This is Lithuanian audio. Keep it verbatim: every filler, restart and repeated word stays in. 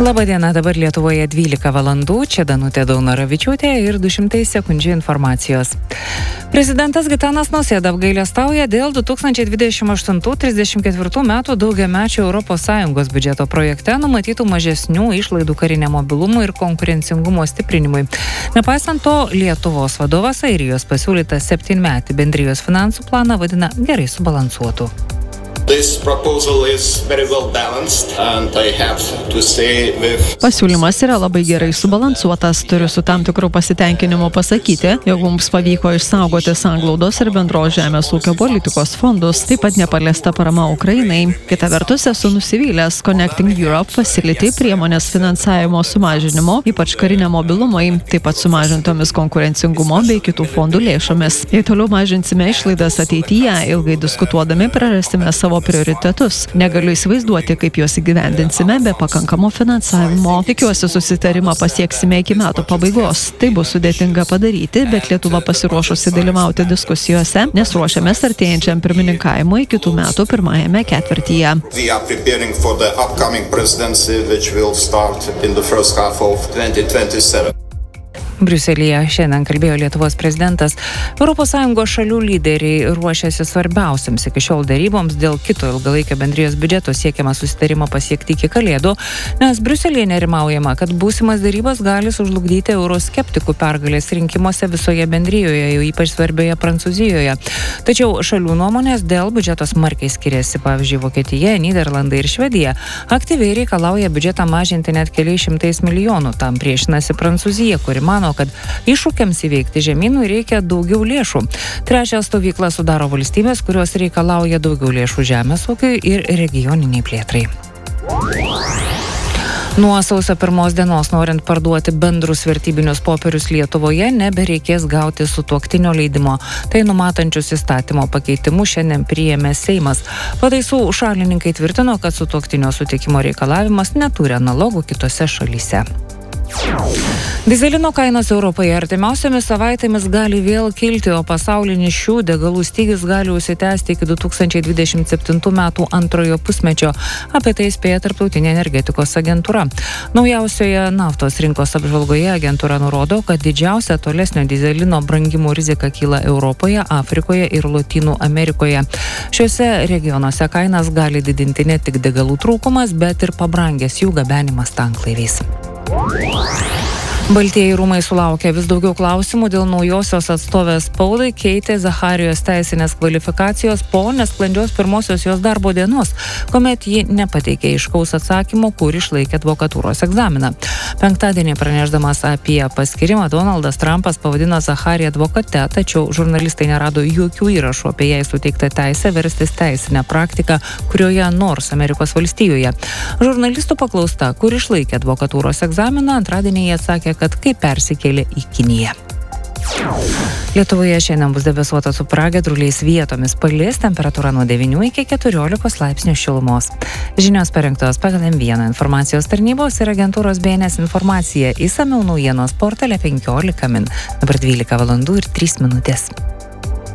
Labadiena, dabar Lietuvoje dvylika valandų, čia Danutė Daunoravičiūtė ir du šimtai sekundžių informacijos. Prezidentas Gitanas Nausėda apgailestauja dėl du tūkstančiai dvidešimt aštuntų trisdešimt ketvirtų metų daugiamečio Europos Sąjungos biudžeto projekte numatytų mažesnių išlaidų kariniam mobilumui ir konkurencingumo stiprinimui. Nepaisant to, Lietuvos vadovas Airijos pasiūlytą septynmetį bendrijos finansų planą vadina gerai subalansuotu. Pasiūlymas yra labai gerai subalansuotas. Turiu su tam tikru pasitenkinimu pasakyti, jog mums pavyko išsaugoti sanglaudos ir bendros žemės ūkio politikos fondus, taip pat nepaliesta parama Ukrainai. Kita vertus, esu nusivylęs Connecting Europe Facility priemonės finansavimo sumažinimo, ypač kariniam mobilumui, taip pat sumažintomis konkurencingumo bei kitų fondų lėšomis. Jei toliau mažinsime išlaidas ateityje, ilgai diskutuodami prarasime savo prioritetus. Negaliu įsivaizduoti, kaip juos įgyvendinsime be pakankamo finansavimo. Tikiuosi, susitarimą pasieksime iki metų pabaigos. Tai bus sudėtinga padaryti, bet Lietuva pasiruošusi dalyvauti diskusijose, nes ruošiamės artėjančiam pirmininkavimui kitų metų pirmajame ketvirtyje. Briuselyje šiandien kalbėjo Lietuvos prezidentas. Europos Sąjungos šalių lyderiai ruošiasi svarbiausiams iki šiol deryboms dėl kito ilgalaikio bendrijos biudžeto siekiama susitarimo pasiekti iki Kalėdų, nes Briuselyje nerimaujama, kad būsimas derybas gali sužlugdyti euroskeptikų pergalės rinkimuose visoje bendrijoje, jau ypač svarbioje Prancūzijoje. Tačiau šalių nuomonės dėl biudžeto smarkiai skiriasi. Pavyzdžiui, Vokietija, Nyderlandai ir Švedija aktyviai reikalauja biudžetą mažinti net keliais šimtais milijonų. Tam priešinasi Prancūzija, kuri mano, kad iššūkiams įveikti žemynui reikia daugiau lėšų. Trečią stovyklą sudaro valstybės, kurios reikalauja daugiau lėšų žemės ūkiui ir regioniniai plėtrai. Nuo sausio pirmos dienos, norint parduoti bendrus vertybinius popierius Lietuvoje, nebereikės gauti sutuoktinio leidimo. Tai numatančius įstatymo pakeitimus šiandien priėmė Seimas. Pataisų šalininkai tvirtino, kad sutuoktinio sutikimo reikalavimas neturi analogų kitose šalyse. Dizelino kainos Europoje artimiausiamis savaitėmis gali vėl kilti, o pasaulinis šių degalų stygius gali užsitęsti iki du tūkstančiai dvidešimt septintų metų antrojo pusmečio. Apie tai spėja Tarptautinė energetikos agentūra. Naujausioje naftos rinkos apžvalgoje agentūra nurodo, kad didžiausia tolesnio dizelino brangimo rizika kyla Europoje, Afrikoje ir Lotynų Amerikoje. Šiuose regionuose kainas gali didinti ne tik degalų trūkumas, bet ir pabrangęs jų gabenimas tanklaiviais. Baltieji rūmai sulaukia vis daugiau klausimų dėl naujosios atstovės spaudai Keitė Zacharijos teisinės kvalifikacijos po nesklandžios pirmosios jos darbo dienos, kuomet ji nepateikė aiškaus atsakymo, kur išlaikė advokatūros egzaminą. Penktadienį pranešdamas apie paskirimą, Donaldas Trumpas pavadino Zachariją advokate, tačiau žurnalistai nerado jokių įrašų apie jai suteiktą teisę verstis teisinę praktiką kurioje nors Amerikos valstijoje. Žurnalistų paklausta, kur išlaikė advokatūros egzaminą, antradienį jie atsakė, kad kaip persikėlė į Kiniją. Lietuvoje šiandien bus debesuota su pragiedruliais, vietomis palis, temperatūra nuo devynių iki keturiolikos laipsnių šilumos. Žinios parengtos pagal M vieną informacijos tarnybos ir agentūros B N S informacija. Išsamiau naujienos portale penkiolika min. Dabar dvylika valandų ir trys minutės.